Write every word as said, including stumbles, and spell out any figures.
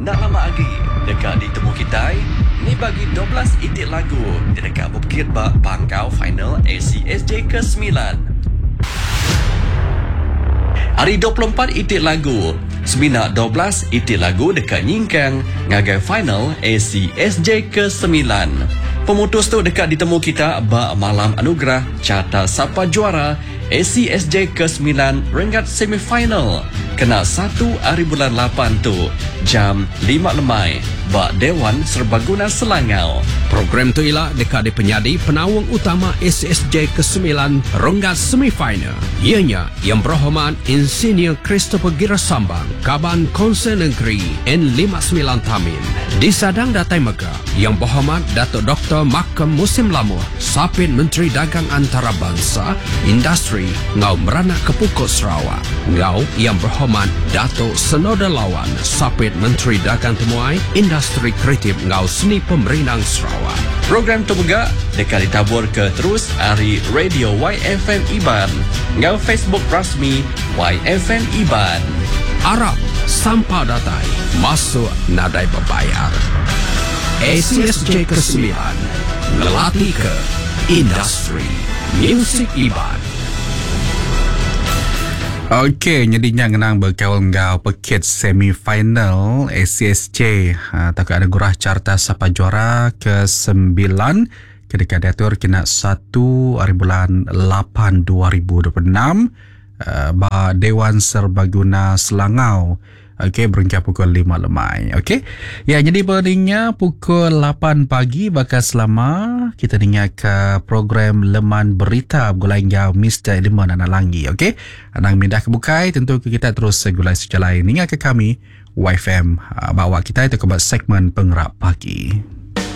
nak lama lagi. Dekat di Temu Kitai, ni bagi dua belas itik lagu. Di dekat Bukit Bak Pangkau final A C S J ke sembilan. Hari dua puluh empat itik lagu. Seminak dua belas itik lagu dekat Nyingkang. Ngagai final A C S J ke sembilan. Pemutus tu dekat ditemu kita bak malam anugerah carta siapa juara A C S J ke sembilan rengat semifinal. Kena satu hari bulan lapan tu jam lima lemai bak Dewan Serbaguna Selangau. Program tu ialah dekat di penyadi penawang utama A C S J ke sembilan rengat semifinal. Ianya yang berhormat Insinyur Christopher Girasambang, Kaban Konsen Negeri N lima puluh sembilan Tamin. Di Sadang Datai Mega yang berhormat Datuk Doktor Makam Musim Lamuh, Sapit Menteri Dagang Antarabangsa, Industri Ngau Meranak Kepukut Sarawak. Ngau yang berhormat Datuk Senoda Lawan, Sapit Menteri Dagang Temuai, Industri Kreatif Ngau Seni Pemerintah Sarawak. Program tu juga dekat ditabur ke terus hari Radio Y F M Iban. Ngau Facebook rasmi Y F M Iban. Arab sampah datai masuk nadai berbayar. A C S J ke sembilan ngelatih ke industri muzik Iban. Okey, jadinya ngenang berkawal ngau pekit semifinal A C S J. Ha, takut ada gurah carta siapa juara ke sembilan. Ketika diatur kena satu hari bulan lapan dua ribu dua puluh enam. Uh, ba Dewan Serbaguna Selangau. Okey, berengkap pukul lima lemai. Okey. Ya, jadi berdingnya pukul lapan pagi bakal selama kita dengar ke program Leman Berita gulai ngau Mister Edmund Analangi. Okey. Anang mindah kebukai tentu kita terus gulai sejalan. Ingat ke kami Y F M uh, bawa kita itu ke segmen pengerap pagi.